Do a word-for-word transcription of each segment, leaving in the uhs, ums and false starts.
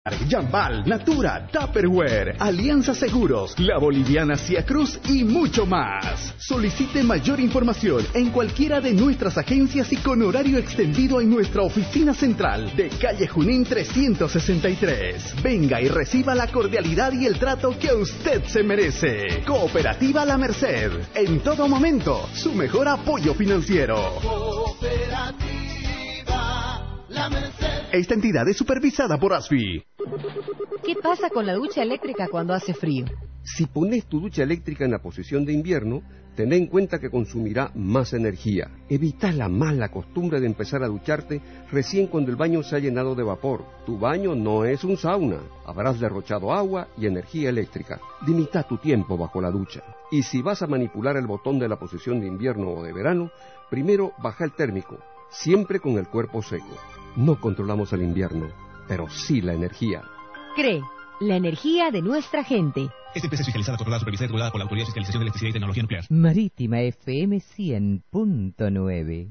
Jambal, Natura, Tupperware, Alianza Seguros, La Boliviana Cia Cruz y mucho más. Solicite mayor información en cualquiera de nuestras agencias y con horario extendido en nuestra oficina central de calle Junín trescientos sesenta y tres. Venga y reciba la cordialidad y el trato que usted se merece. Cooperativa La Merced, en todo momento, su mejor apoyo financiero. Cooperativa La Merced. Esta entidad es supervisada por A S F I. ¿Qué pasa con la ducha eléctrica cuando hace frío? Si pones tu ducha eléctrica en la posición de invierno, ten en cuenta que consumirá más energía. Evita la mala costumbre de empezar a ducharte recién cuando el baño se ha llenado de vapor. Tu baño no es un sauna. Habrás derrochado agua y energía eléctrica. Limita tu tiempo bajo la ducha. Y si vas a manipular el botón de la posición de invierno o de verano, primero baja el térmico, siempre con el cuerpo seco. No controlamos el invierno, pero sí la energía. C R E, la energía de nuestra gente. Esta empresa es fiscalizada, controlada, supervisada y regulada por la Autoridad de Fiscalización de Electricidad y Tecnología Nuclear. Marítima F M cien punto nueve.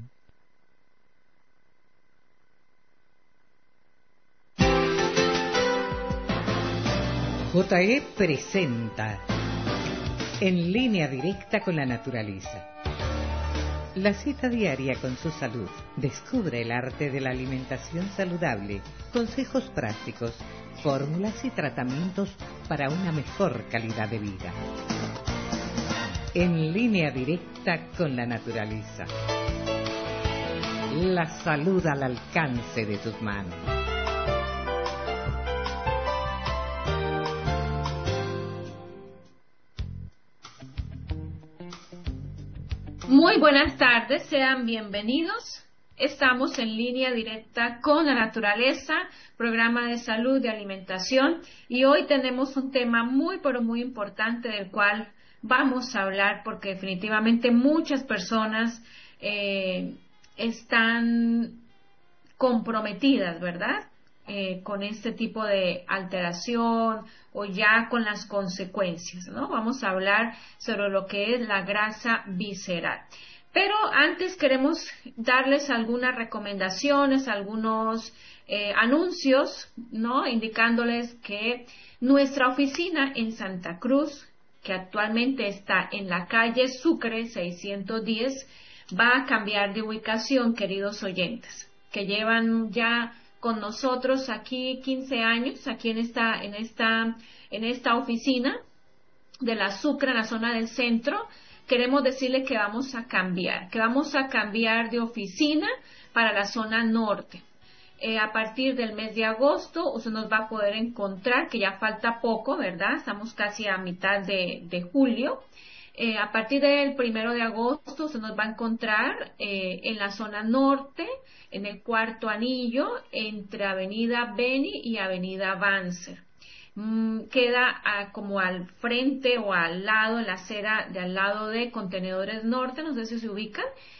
J E presenta En línea directa con la naturaleza. La cita diaria con su salud. Descubre el arte de la alimentación saludable, consejos prácticos, fórmulas y tratamientos para una mejor calidad de vida. En línea directa con la naturaleza. La salud al alcance de tus manos. Muy buenas tardes, sean bienvenidos. Estamos en línea directa con la naturaleza, programa de salud y alimentación, y hoy tenemos un tema muy pero muy importante del cual vamos a hablar porque definitivamente muchas personas eh, están comprometidas, ¿verdad? Eh, con este tipo de alteración o ya con las consecuencias, ¿no? Vamos a hablar sobre lo que es la grasa visceral. Pero antes queremos darles algunas recomendaciones, algunos eh, anuncios, ¿no? Indicándoles que nuestra oficina en Santa Cruz, que actualmente está en la calle Sucre seiscientos diez, va a cambiar de ubicación, queridos oyentes, que llevan ya con nosotros aquí quince años, aquí en esta, en esta, en esta oficina de la Sucre, en la zona del centro. Queremos decirle que vamos a cambiar, que vamos a cambiar de oficina para la zona norte. Eh, a partir del mes de agosto usted nos va a poder encontrar, que ya falta poco, ¿verdad? Estamos casi a mitad de, de julio. Eh, a partir del primero de agosto se nos va a encontrar eh, en la zona norte, en el cuarto anillo, entre Avenida Beni y Avenida Banzer. Mm, queda a, como al frente o al lado, en la acera de al lado de Contenedores Norte, no sé si se ubican,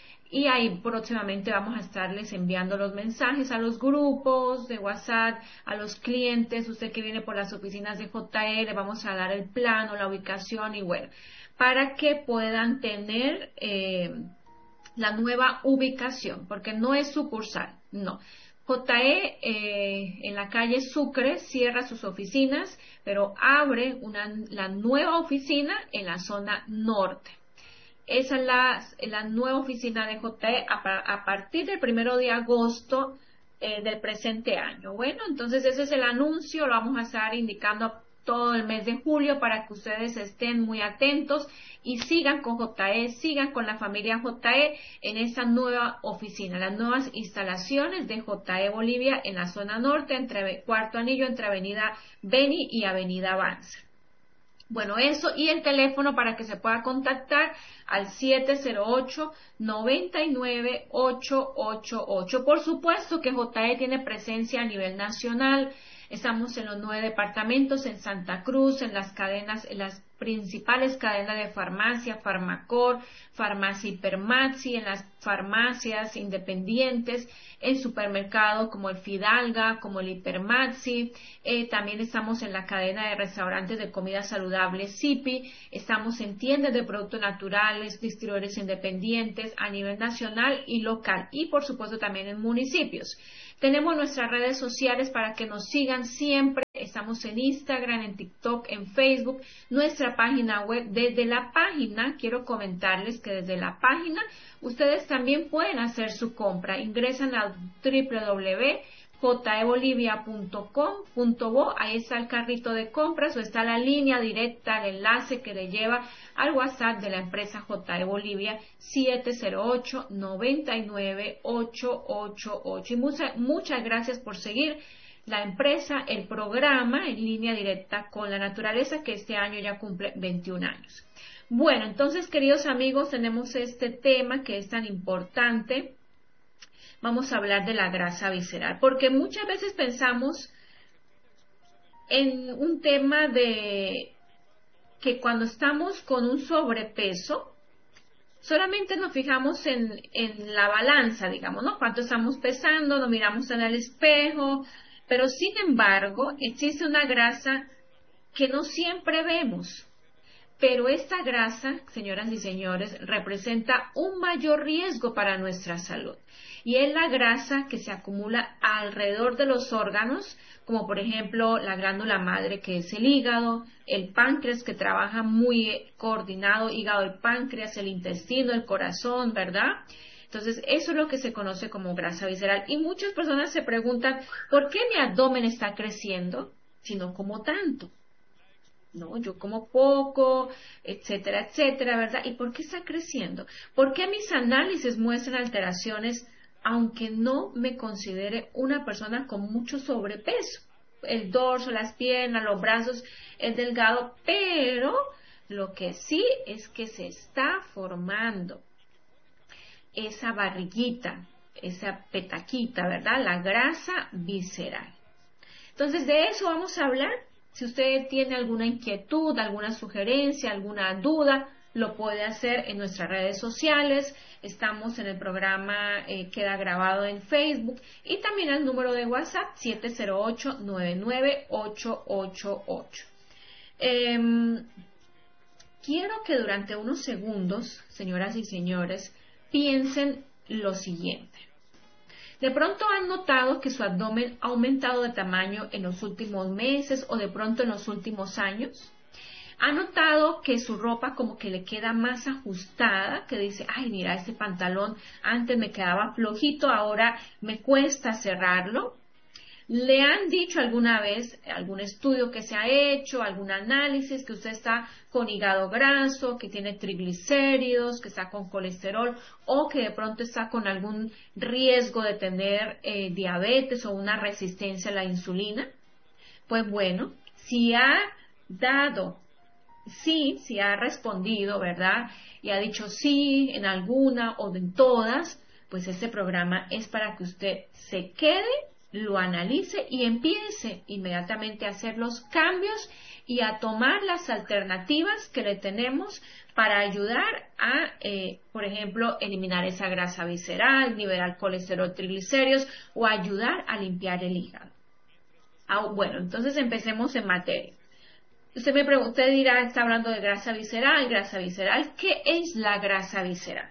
y ahí próximamente vamos a estarles enviando los mensajes a los grupos de WhatsApp, a los clientes, usted que viene por las oficinas de J E, le vamos a dar el plano, la ubicación y bueno, para que puedan tener eh, la nueva ubicación, porque no es sucursal, no. J E eh, en la calle Sucre cierra sus oficinas, pero abre una, la nueva oficina en la zona norte. Esa es la, la nueva oficina de J E a, a partir del primero de agosto eh, del presente año. Bueno, entonces ese es el anuncio, lo vamos a estar indicando todo el mes de julio para que ustedes estén muy atentos y sigan con J E, sigan con la familia J E en esta nueva oficina, las nuevas instalaciones de J E Bolivia en la zona norte, entre Cuarto Anillo, entre Avenida Beni y Avenida Banzer. Bueno, eso y el teléfono para que se pueda contactar al siete cero ocho, nueve nueve, ocho ocho ocho. Por supuesto que J E tiene presencia a nivel nacional. Estamos en los nueve departamentos, en Santa Cruz, en las cadenas, en las principales cadenas de farmacia, Farmacor, Farmacia Hipermaxi, en las farmacias independientes, en supermercados como el Fidalga, como el Hipermaxi, eh, también estamos en la cadena de restaurantes de comida saludable Sipi, estamos en tiendas de productos naturales, distribuidores independientes a nivel nacional y local y por supuesto también en municipios. Tenemos nuestras redes sociales para que nos sigan siempre estamos en Instagram, en TikTok, en Facebook, nuestra página web. Desde la página, quiero comentarles que desde la página ustedes también pueden hacer su compra. Ingresan a doble u doble u doble u punto j e bolivia punto com punto bo, ahí está el carrito de compras o está la línea directa, el enlace que le lleva al WhatsApp de la empresa J E Bolivia siete cero ocho, nueve nueve, ocho ocho ocho. Y muchas, muchas gracias por seguir la empresa, el programa en línea directa con la naturaleza, que este año ya cumple veintiún años. Bueno, entonces, queridos amigos, tenemos este tema que es tan importante. Vamos a hablar de la grasa visceral, porque muchas veces pensamos en un tema de que cuando estamos con un sobrepeso, solamente nos fijamos en, en la balanza, digamos, ¿no? Cuánto estamos pesando, nos miramos en el espejo, pero sin embargo, existe una grasa que no siempre vemos. Pero esta grasa, señoras y señores, representa un mayor riesgo para nuestra salud. Y es la grasa que se acumula alrededor de los órganos, como por ejemplo la glándula madre, que es el hígado, el páncreas, que trabaja muy coordinado, hígado y páncreas, el intestino, el corazón, ¿verdad? Entonces, eso es lo que se conoce como grasa visceral. Y muchas personas se preguntan, ¿por qué mi abdomen está creciendo si no como tanto? No, yo como poco, etcétera, etcétera, ¿verdad? ¿Y por qué está creciendo? ¿Por qué mis análisis muestran alteraciones aunque no me considere una persona con mucho sobrepeso? El dorso, las piernas, los brazos, es delgado, pero lo que sí es que se está formando esa barriguita, esa petaquita, ¿verdad? La grasa visceral. Entonces, de eso vamos a hablar. Si usted tiene alguna inquietud, alguna sugerencia, alguna duda, lo puede hacer en nuestras redes sociales. Estamos en el programa, eh, queda grabado en Facebook, y también el número de WhatsApp siete cero ocho, nueve nueve, ocho ocho ocho. Eh, quiero que durante unos segundos, señoras y señores, piensen lo siguiente. De pronto han notado que su abdomen ha aumentado de tamaño en los últimos meses o de pronto en los últimos años. ¿Ha notado que su ropa como que le queda más ajustada? Que dice, ay, mira, este pantalón antes me quedaba flojito, ahora me cuesta cerrarlo. ¿Le han dicho alguna vez, algún estudio que se ha hecho, algún análisis, que usted está con hígado graso, que tiene triglicéridos, que está con colesterol o que de pronto está con algún riesgo de tener eh, diabetes o una resistencia a la insulina? Pues bueno, si ha dado, sí, si ha respondido, ¿verdad? Y ha dicho sí en alguna o en todas, pues este programa es para que usted se quede, lo analice y empiece inmediatamente a hacer los cambios y a tomar las alternativas que le tenemos para ayudar a, eh, por ejemplo, eliminar esa grasa visceral, nivelar colesterol, triglicéridos o ayudar a limpiar el hígado. Ah, bueno, entonces empecemos en materia. Usted me pregunta, usted dirá, está hablando de grasa visceral, grasa visceral. ¿Qué es la grasa visceral?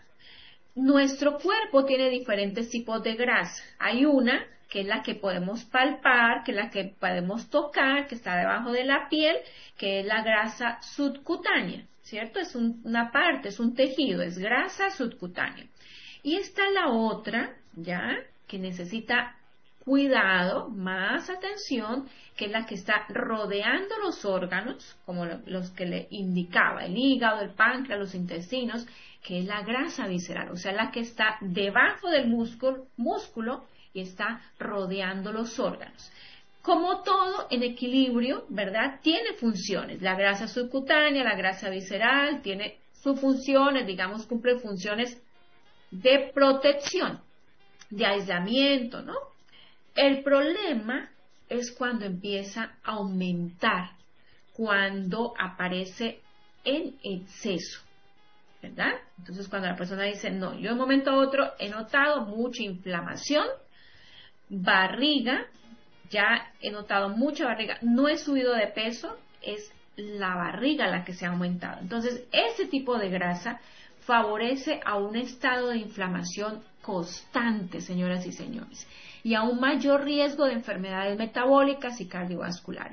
Nuestro cuerpo tiene diferentes tipos de grasa. Hay una que es la que podemos palpar, que es la que podemos tocar, que está debajo de la piel, que es la grasa subcutánea, ¿cierto? Es un, una parte, es un tejido, es grasa subcutánea. Y está la otra, ¿ya?, que necesita cuidado, más atención, que es la que está rodeando los órganos, como lo, los que le indicaba, el hígado, el páncreas, los intestinos, que es la grasa visceral, o sea, la que está debajo del músculo, músculo y está rodeando los órganos. Como todo en equilibrio, ¿verdad?, tiene funciones. La grasa subcutánea, la grasa visceral, tiene sus funciones, digamos, cumple funciones de protección, de aislamiento, ¿no? El problema es cuando empieza a aumentar, cuando aparece en exceso, ¿verdad? Entonces, cuando la persona dice, no, yo de un momento a otro he notado mucha inflamación, barriga, ya he notado mucha barriga, no he subido de peso, es la barriga la que se ha aumentado. Entonces, ese tipo de grasa favorece a un estado de inflamación constante, señoras y señores, y a un mayor riesgo de enfermedades metabólicas y cardiovasculares.